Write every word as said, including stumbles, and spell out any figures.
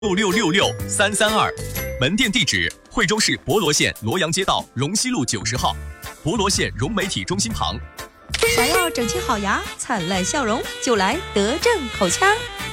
六六六六三三二，门店地址：惠州市博罗县罗阳街道荣西路九十号，博罗县融媒体中心旁。 想要整齐好牙、灿烂笑容，就来德政口腔。